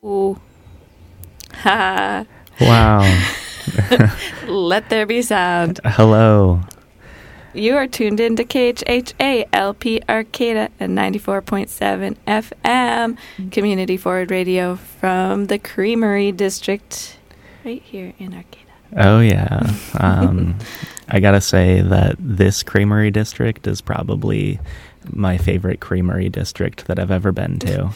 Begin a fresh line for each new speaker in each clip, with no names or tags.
Ooh. Ha.
Wow.
Let there be sound.
Hello.
You are tuned in to KHHA LP Arcata at 94.7 FM, community forward radio from the Creamery District, right here in Arcata.
Oh, yeah. I gotta say that this Creamery District is probably my favorite Creamery District that I've ever been to.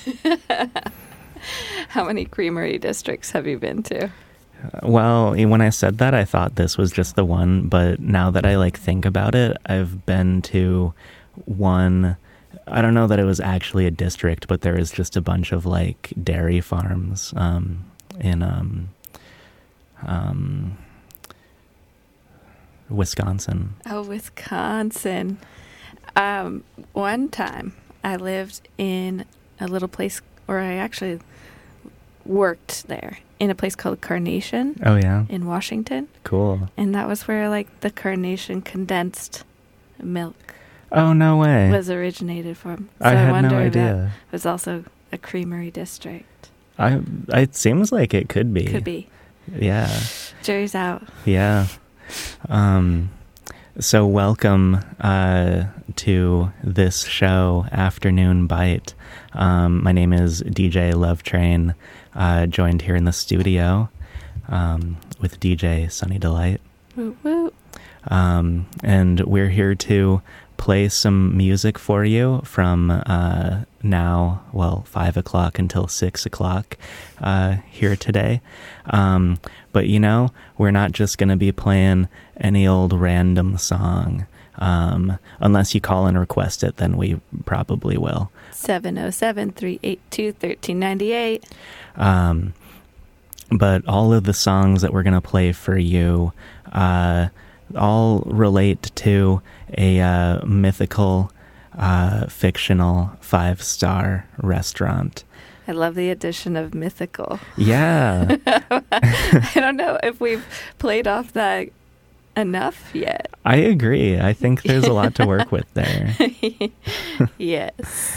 How many Creamery Districts have you been to?
Well, when I said that, I thought this was just the one, but now that I think about it, I've been to one. I don't know that it was actually a district, but there is just a bunch of dairy farms in Wisconsin.
Oh, Wisconsin. One time I lived in a little place, or I actually worked there in a place called Carnation.
Oh, yeah?
In Washington.
Cool.
And that was where the Carnation condensed milk.
Oh, no way.
Was originated from. So
I had no
wonder
idea.
It was also a creamery district.
It seems like it could be.
Could be.
Yeah.
Jury's out.
Yeah. So welcome to this show, Afternoon Bite. My name is DJ Love Train, joined here in the studio with DJ Sunny Delight.
Woo woo.
And we're here to play some music for you from now, 5 o'clock until 6 o'clock here today. But we're not just going to be playing any old random song. Unless you call and request it, then we probably will.
707-382-1398.
But all of the songs that we're going to play for you all relate to a mythical, fictional 5-star restaurant.
I love the addition of mythical.
Yeah.
I don't know if we've played off that enough yet.
I agree. I think there's a lot to work with there.
Yes.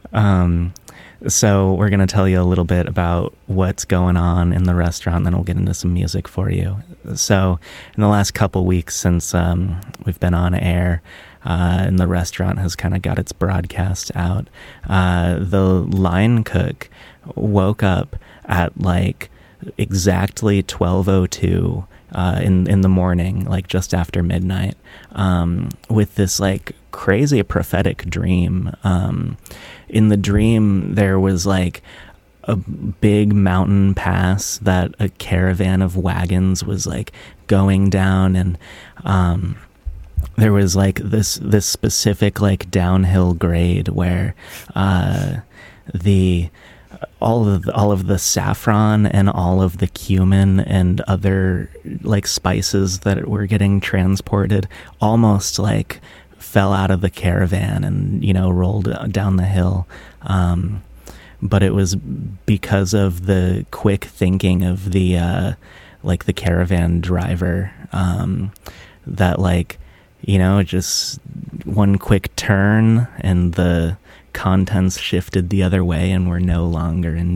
So we're going to tell you a little bit about what's going on in the restaurant, then we'll get into some music for you. So in the last couple weeks since we've been on air, and the restaurant has kind of got its broadcast out, the line cook woke up at exactly 12:02 in the morning, just after midnight, with this crazy prophetic dream. In the dream, there was a big mountain pass that a caravan of wagons was going down, and there was this specific downhill grade where all of the saffron and all of the cumin and other spices that were getting transported almost fell out of the caravan and rolled down the hill, but it was because of the quick thinking of the the caravan driver, that just one quick turn and the contents shifted the other way and we're no longer in